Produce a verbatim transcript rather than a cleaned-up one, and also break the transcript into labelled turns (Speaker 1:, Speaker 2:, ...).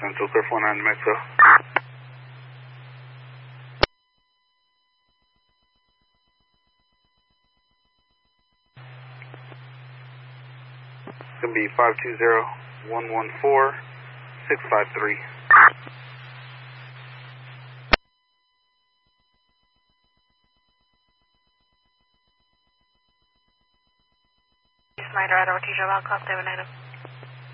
Speaker 1: Central Clear four nine Metro. It's going to be five two zero, one one four, six five three.
Speaker 2: Snyder, Idaho, T-J, Alcott, David Native.